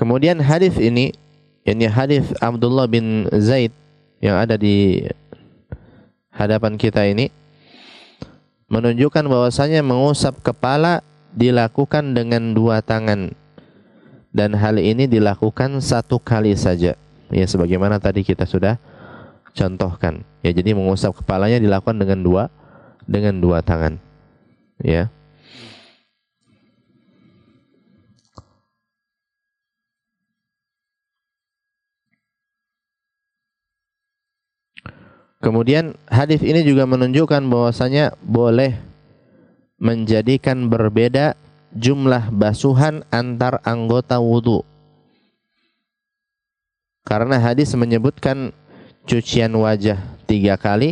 Kemudian hadis ini, yakni hadis Abdullah bin Zaid yang ada di hadapan kita ini, menunjukkan bahwasanya mengusap kepala dilakukan dengan 2 tangan, dan hal ini dilakukan 1 kali saja, ya sebagaimana tadi kita sudah contohkan. Ya, jadi mengusap kepalanya dilakukan dengan dua tangan. Ya. Kemudian hadis ini juga menunjukkan bahwasanya boleh menjadikan berbeda jumlah basuhan antar anggota wudu. Karena hadis menyebutkan cucian wajah 3 kali